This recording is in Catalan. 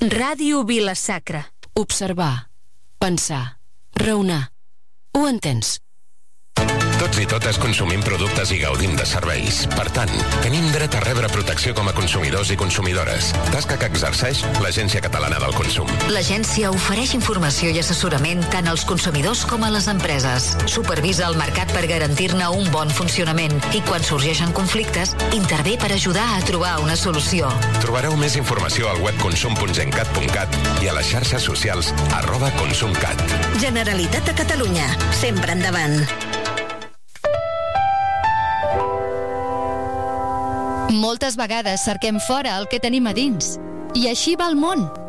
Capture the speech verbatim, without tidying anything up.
Ràdio Vila-sacra. Observar, pensar, raonar. Ho entens? Tots i totes consumim productes i gaudim de serveis. Per tant, tenim dret a rebre protecció com a consumidors i consumidores. Tasca que exerceix l'Agència Catalana del Consum. L'agència ofereix informació i assessorament tant als consumidors com a les empreses. Supervisa el mercat per garantir-ne un bon funcionament i quan sorgeixen conflictes, intervé per ajudar a trobar una solució. Trobareu més informació al web consum punt gencat punt cat i a les xarxes socials arroba consumcat. Generalitat de Catalunya. Sempre endavant. Moltes vegades cerquem fora el que tenim a dins. I així va el món.